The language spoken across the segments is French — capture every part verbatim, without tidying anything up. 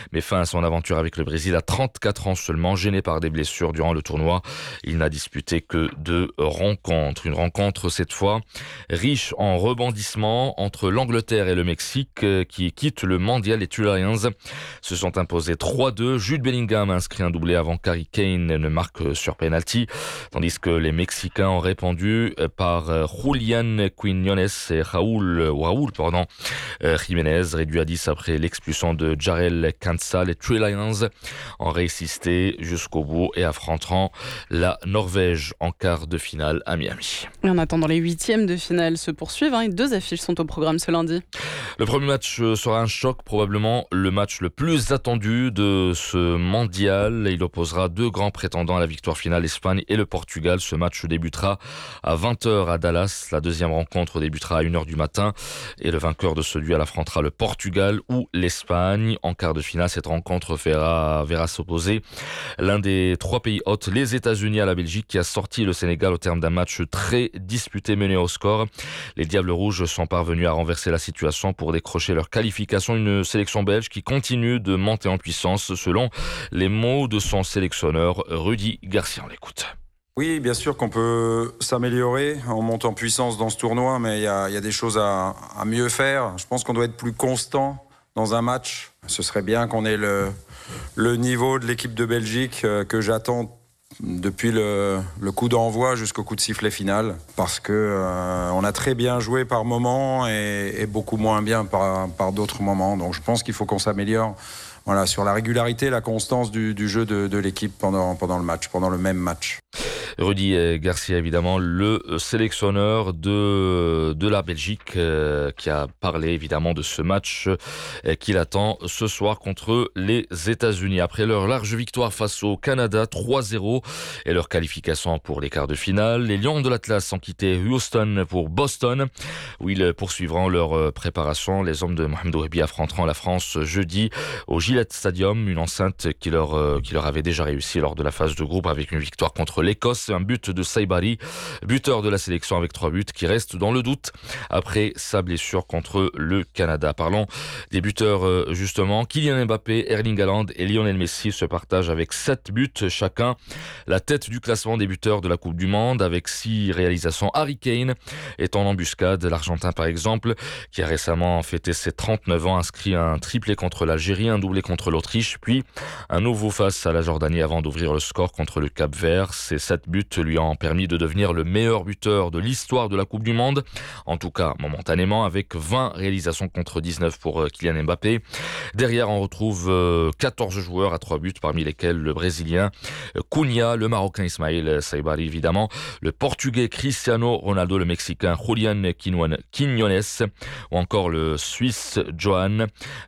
met fin à son aventure avec le Brésil à trente-quatre ans seulement, gêné par des blessures durant le tournoi. Il n'a disputé que deux rencontres. Une rencontre cette fois riche en rebondissements entre l'Angleterre et le Mexique qui quittent le mondial. Les Tularians se sont imposés trois deux. Jude Bellingham a inscrit un doublé avant qu'Harry Kane ne marque sur penalty, tandis que les Mexicains ont répondu par Julián Quiñones et Raúl, Raúl pardon, Jiménez, réduit à dix après l'expulsion de Jarell Quensah. Les Three Lions ont résisté jusqu'au bout et affronteront la Norvège en quart de finale à Miami. Et en attendant, les huitièmes de finale se poursuivent hein, et deux affiches sont au programme ce lundi. Le premier match sera un choc, probablement le match le plus attendu de ce mondial. Il opposera deux grands prétendants à la victoire finale, l'Espagne et le Portugal. Ce match débutera à vingt heures à Dallas. La deuxième rencontre débutera à une heure du matin et le vainqueur de ce duel affrontera le Portugal ou l'Espagne. En quart de finale, cette rencontre verra, verra s'opposer l'un des trois pays hôtes, les États-Unis à la Belgique, qui a sorti le Sénégal au terme d'un match très disputé mené au score. Les Diables Rouges sont parvenus à renverser la situation pour décrocher leur qualification. Une sélection belge qui continue de monter en puissance selon les mots de son sélectionneur Rudy Garcia. On l'écoute. Oui, bien sûr qu'on peut s'améliorer, on monte en puissance dans ce tournoi, mais il y a, il y a des choses à, à mieux faire. Je pense qu'on doit être plus constant dans un match. Ce serait bien qu'on ait le, le niveau de l'équipe de Belgique euh, que j'attends depuis le, le coup d'envoi jusqu'au coup de sifflet final, parce que euh, on a très bien joué par moments et, et beaucoup moins bien par, par d'autres moments. Donc je pense qu'il faut qu'on s'améliore. Voilà, sur la régularité, la constance du, du jeu de, de l'équipe pendant, pendant le match, pendant le même match. Rudy Garcia, évidemment, le sélectionneur de, de la Belgique, euh, qui a parlé évidemment de ce match euh, qu'il attend ce soir contre les États-Unis. Après leur large victoire face au Canada, trois zéro, et leur qualification pour les quarts de finale, les Lions de l'Atlas ont quitté Houston pour Boston, où ils poursuivront leur préparation. Les hommes de Mohamed Ouebi affronteront la France jeudi au Gillette Stadium, une enceinte qui leur, euh, qui leur avait déjà réussi lors de la phase de groupe avec une victoire contre l'Écosse. Un but de Saibari, buteur de la sélection avec trois buts, qui reste dans le doute après sa blessure contre le Canada. Parlons des buteurs justement. Kylian Mbappé, Erling Haaland et Lionel Messi se partagent avec sept buts chacun la tête du classement des buteurs de la Coupe du Monde avec six réalisations. Harry Kane est en embuscade. L'Argentin par exemple, qui a récemment fêté ses trente-neuf ans, inscrit un triplé contre l'Algérie, un doublé contre l'Autriche, puis un nouveau face à la Jordanie avant d'ouvrir le score contre le Cap-Vert. Ces sept buts lui ont permis de devenir le meilleur buteur de l'histoire de la Coupe du Monde, en tout cas momentanément, avec vingt réalisations contre dix-neuf pour Kylian Mbappé. Derrière, on retrouve quatorze joueurs à trois buts, parmi lesquels le Brésilien Cunha, le Marocain Ismaël Saibari évidemment, le Portugais Cristiano Ronaldo, le Mexicain Julián Quiñones ou encore le Suisse Johan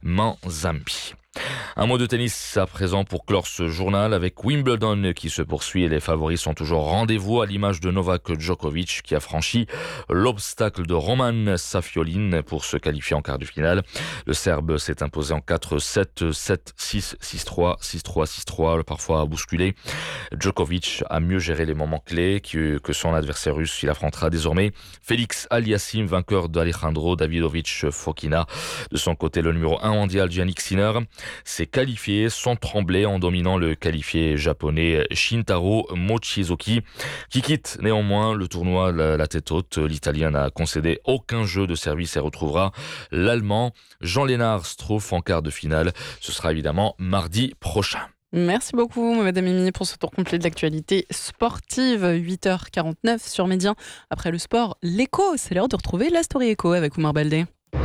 Manzambi. Un mot de tennis à présent pour clore ce journal avec Wimbledon qui se poursuit et les favoris sont toujours au rendez-vous à l'image de Novak Djokovic qui a franchi l'obstacle de Roman Safiolin pour se qualifier en quart de finale. Le Serbe s'est imposé en quatre sept, sept six, six trois, six trois, six trois, parfois bousculé. Djokovic a mieux géré les moments clés que, que son adversaire russe. Il affrontera désormais Félix Aliassime, vainqueur d'Alejandro Davidovich Fokina. De son côté, le numéro un mondial Jannik Sinner s'est qualifié sans trembler en dominant le qualifié japonais Shintaro Mochizuki, qui quitte néanmoins le tournoi la, la tête haute. L'Italien n'a concédé aucun jeu de service et retrouvera l'Allemand Jean-Lénard Struff en quart de finale. Ce sera évidemment mardi prochain. Merci beaucoup, Madame Mimi, pour ce tour complet de l'actualité sportive. huit heures quarante-neuf sur Média. Après le sport, l'écho. C'est l'heure de retrouver la Story Écho avec Oumar Baldé.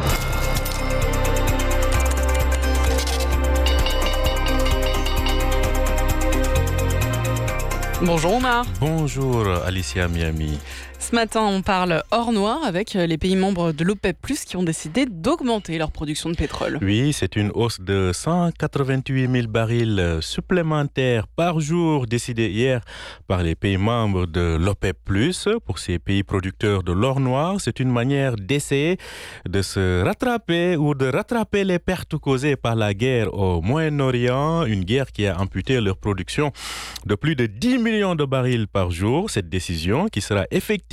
Bonjour Omar. Bonjour Alicia Miami. Ce matin, on parle hors noir avec les pays membres de l'OPEP plus, qui ont décidé d'augmenter leur production de pétrole. Oui, c'est une hausse de cent quatre-vingt-huit mille barils supplémentaires par jour décidée hier par les pays membres de l'OPEP plus. Pour ces pays producteurs de l'or noir, c'est une manière d'essayer de se rattraper ou de rattraper les pertes causées par la guerre au Moyen-Orient, une guerre qui a amputé leur production de plus de dix millions de barils par jour. Cette décision, qui sera effective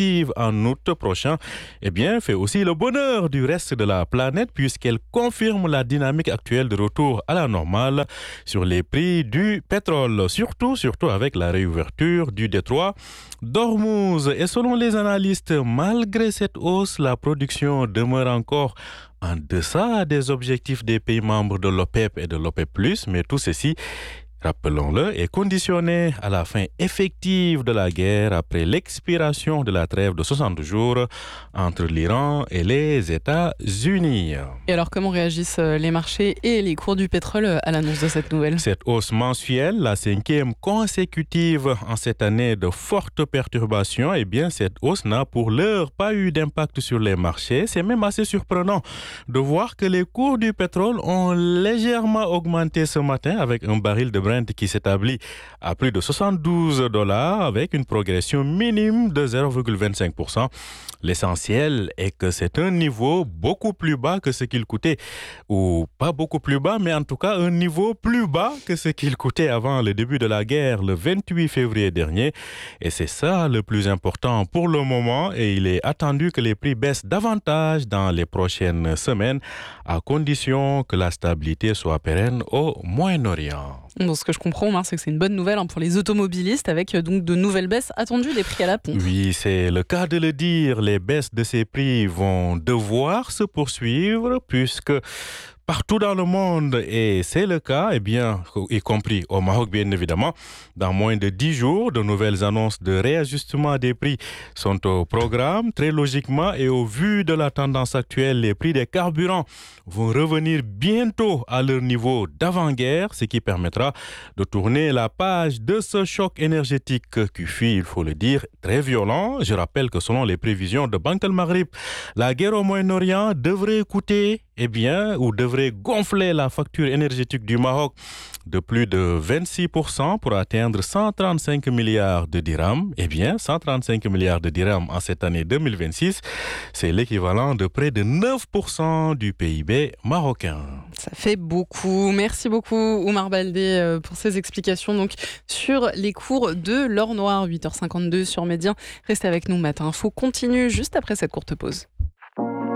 effective en août prochain, eh bien, fait aussi le bonheur du reste de la planète puisqu'elle confirme la dynamique actuelle de retour à la normale sur les prix du pétrole, surtout, surtout avec la réouverture du détroit d'Ormuz. Et selon les analystes, malgré cette hausse, la production demeure encore en deçà des objectifs des pays membres de l'OPEP et de l'OPEP plus, mais tout ceci, rappelons-le, est conditionné à la fin effective de la guerre après l'expiration de la trêve de soixante jours entre l'Iran et les États-Unis. Et alors, comment réagissent les marchés et les cours du pétrole à l'annonce de cette nouvelle ? Cette hausse mensuelle, la cinquième consécutive en cette année de fortes perturbations, eh bien, cette hausse n'a pour l'heure pas eu d'impact sur les marchés. C'est même assez surprenant de voir que les cours du pétrole ont légèrement augmenté ce matin avec un baril de Brent qui s'établit à plus de soixante-douze dollars avec une progression minime de zéro virgule vingt-cinq pour cent. L'essentiel est que c'est un niveau beaucoup plus bas que ce qu'il coûtait, ou pas beaucoup plus bas, mais en tout cas un niveau plus bas que ce qu'il coûtait avant le début de la guerre le vingt-huit février dernier. Et c'est ça le plus important pour le moment et il est attendu que les prix baissent davantage dans les prochaines semaines à condition que la stabilité soit pérenne au Moyen-Orient. Bon, ce que je comprends, Omar, c'est que c'est une bonne nouvelle hein, pour les automobilistes avec donc de nouvelles baisses attendues des prix à la pompe. Oui, c'est le cas de le dire. Les baisses de ces prix vont devoir se poursuivre puisque partout dans le monde, et c'est le cas, eh bien, y compris au Maroc bien évidemment, dans moins de dix jours, de nouvelles annonces de réajustement des prix sont au programme. Très logiquement et au vu de la tendance actuelle, les prix des carburants vont revenir bientôt à leur niveau d'avant-guerre, ce qui permettra de tourner la page de ce choc énergétique qui fut, il faut le dire, très violent. Je rappelle que selon les prévisions de Banque al-Maghrib, la guerre au Moyen-Orient devrait coûter eh bien, ou devrait gonfler la facture énergétique du Maroc de plus de vingt-six pour cent pour atteindre cent trente-cinq milliards de dirhams. Eh bien, cent trente-cinq milliards de dirhams en cette année deux mille vingt-six, c'est l'équivalent de près de neuf pour cent du P I B marocain. Ça fait beaucoup. Merci beaucoup, Oumar Baldé, pour ces explications donc, sur les cours de l'or noir, huit heures cinquante-deux sur Média. Restez avec nous, Matin Info continue juste après cette courte pause.